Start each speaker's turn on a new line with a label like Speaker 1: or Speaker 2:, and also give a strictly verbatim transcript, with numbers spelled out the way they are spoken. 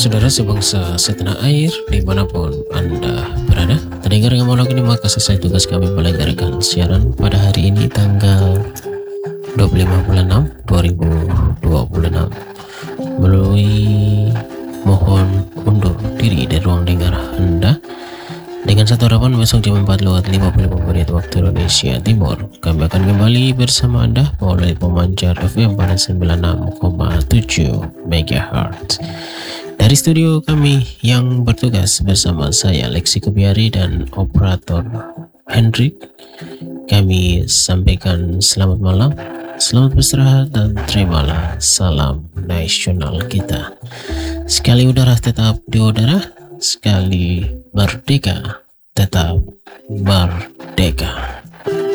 Speaker 1: saudara sebangsa setanah air dimanapun Anda berada. Terdengar yang monolog ini, maka selesai tugas kami menyelenggarakan siaran pada hari ini tanggal dua puluh lima bulan enam dua ribu dua puluh enam melalui mohon undur diri dari ruang dengar Anda dengan satu harapan besok jam empat lewat lima puluh lima menit waktu Indonesia Timur kami akan kembali bersama Anda melalui pemancar F M pada sembilan puluh enam koma tujuh megahertz dari studio kami yang bertugas bersama saya Lexi Kubiari dan operator Hendrik. Kami sampaikan selamat malam, selamat beristirahat, dan terimalah salam nasional kita. Sekali udara tetap di udara, sekali merdeka tetap merdeka.